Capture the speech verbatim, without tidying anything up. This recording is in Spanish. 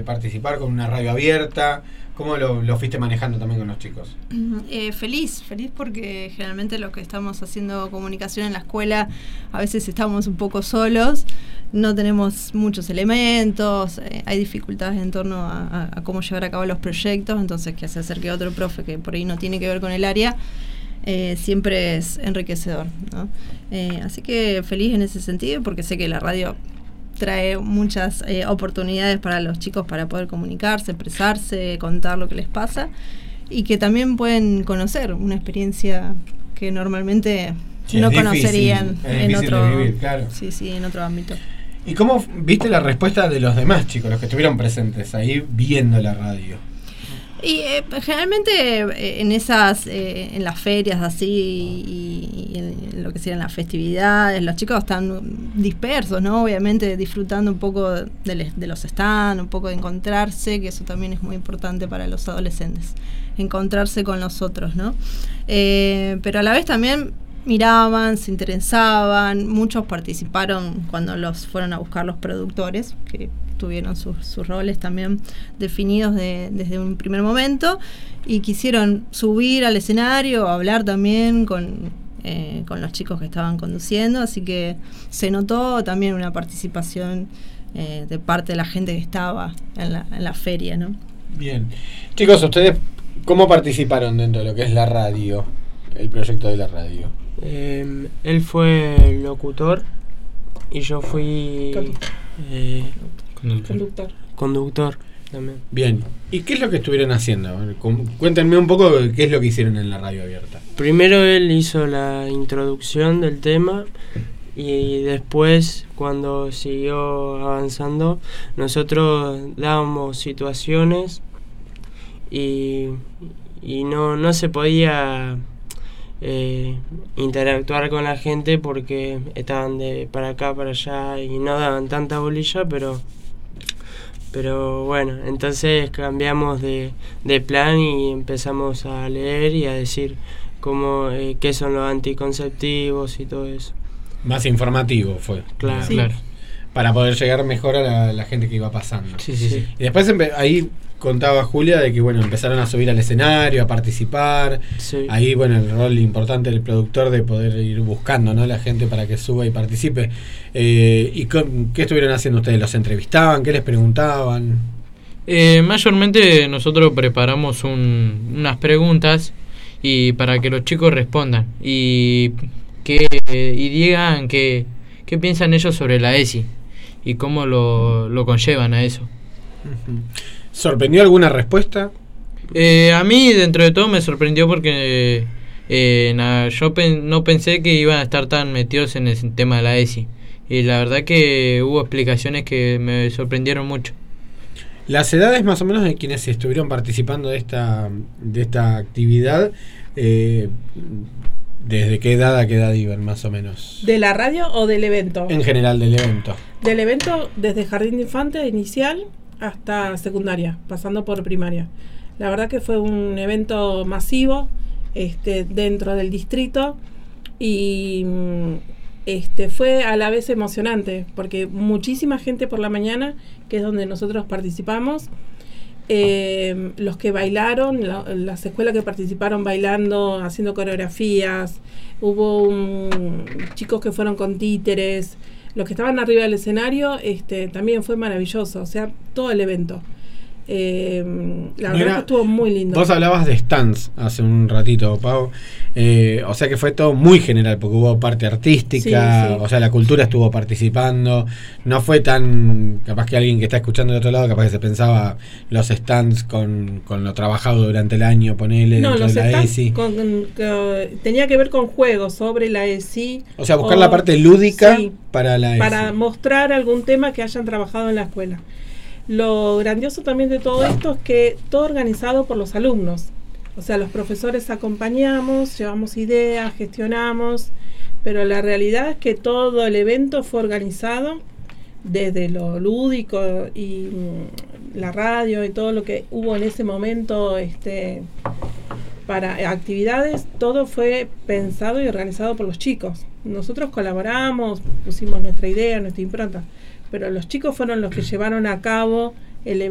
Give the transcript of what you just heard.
de participar con una radio abierta? ¿Cómo lo, lo fuiste manejando también con los chicos? Eh, feliz, feliz porque generalmente los que estamos haciendo comunicación en la escuela a veces estamos un poco solos, no tenemos muchos elementos, eh, hay dificultades en torno a, a, a cómo llevar a cabo los proyectos, entonces que se acerque otro profe que por ahí no tiene que ver con el área, eh, siempre es enriquecedor, ¿no? Eh, así que feliz en ese sentido porque sé que la radio trae muchas eh, oportunidades para los chicos para poder comunicarse, expresarse, contar lo que les pasa y que también pueden conocer una experiencia que normalmente sí, no conocerían en otro, vivir, claro. sí, sí, en otro ámbito. ¿Y cómo viste la respuesta de los demás chicos, los que estuvieron presentes ahí viendo la radio? Y eh, generalmente eh, en esas, eh, en las ferias así y, y en lo que sean las festividades, los chicos están dispersos, ¿no? Obviamente disfrutando un poco de, les, de los stands, un poco de encontrarse, que eso también es muy importante para los adolescentes, encontrarse con los otros, ¿no? Eh, pero a la vez también miraban, se interesaban, muchos participaron cuando los fueron a buscar los productores, que tuvieron sus, sus roles también definidos de, desde un primer momento y quisieron subir al escenario, hablar también con, eh, con los chicos que estaban conduciendo, así que se notó también una participación eh, de parte de la gente que estaba en la, en la feria, ¿no? Bien. Chicos, ¿ustedes cómo participaron dentro de lo que es la radio, el proyecto de la radio? Eh, él fue locutor y yo fui eh, conductor. Conductor también. Bien. ¿Y qué es lo que estuvieron haciendo? Cuéntenme un poco qué es lo que hicieron en la radio abierta. Primero él hizo la introducción del tema y después, cuando siguió avanzando, nosotros dábamos situaciones y, y no, no se podía eh, interactuar con la gente porque estaban de para acá, para allá y no daban tanta bolilla, pero pero bueno, entonces cambiamos de, de plan y empezamos a leer y a decir cómo, eh, qué son los anticonceptivos y todo eso. Más informativo fue. Claro, sí. claro. Para poder llegar mejor a la, la gente que iba pasando. Sí, sí, sí. Y después empe- ahí contaba Julia de que bueno, empezaron a subir al escenario, a participar. Sí. Ahí bueno, el rol importante del productor de poder ir buscando, ¿no?, la gente para que suba y participe. Eh, ¿Y con, qué estuvieron haciendo ustedes? ¿Los entrevistaban? ¿Qué les preguntaban? Eh, mayormente nosotros preparamos un, unas preguntas y para que los chicos respondan y que y digan que qué piensan ellos sobre la E S I y cómo lo, lo conllevan a eso. Uh-huh. ¿Sorprendió alguna respuesta? Eh, a mí dentro de todo me sorprendió porque eh, nada, yo pen, no pensé que iban a estar tan metidos en el tema de la E S I y la verdad que hubo explicaciones que me sorprendieron mucho. Las edades más o menos de quienes estuvieron participando de esta de esta actividad, eh, ¿desde qué edad a qué edad iban más o menos? ¿De la radio o del evento? En general del evento. Del evento desde jardín de infantes inicial hasta secundaria, pasando por primaria. La verdad que fue un evento masivo este, dentro del distrito y este, fue a la vez emocionante porque muchísima gente por la mañana, que es donde nosotros participamos, eh, los que bailaron, la, las escuelas que participaron bailando, haciendo coreografías, hubo un, chicos que fueron con títeres, los que estaban arriba del escenario, este, también fue maravilloso, o sea, todo el evento. Eh, la no verdad era, que estuvo muy lindo. Vos hablabas de stands hace un ratito, Pau, eh, o sea que fue todo muy general porque hubo parte artística, sí, sí. O sea, la cultura estuvo participando, no fue tan, capaz que alguien que está escuchando de otro lado, capaz que se pensaba los stands con, con lo trabajado durante el año, ponele, no, dentro los de la stands E S I. Con, con, con, tenía que ver con juegos sobre la E S I. O sea, buscar o, la parte lúdica, sí, para la E S I. Para mostrar algún tema que hayan trabajado en la escuela. Lo grandioso también de todo esto es que todo organizado por los alumnos. O sea, los profesores acompañamos, llevamos ideas, gestionamos, pero la realidad es que todo el evento fue organizado desde lo lúdico y mm, la radio y todo lo que hubo en ese momento este, para actividades, todo fue pensado y organizado por los chicos. Nosotros colaboramos, pusimos nuestra idea, nuestra impronta, pero los chicos fueron los que llevaron a cabo el evento.